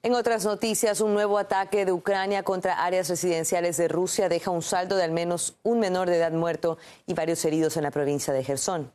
En otras noticias, un nuevo ataque de Ucrania contra áreas residenciales de Rusia deja un saldo de al menos un menor de edad muerto y varios heridos en la provincia de Jersón.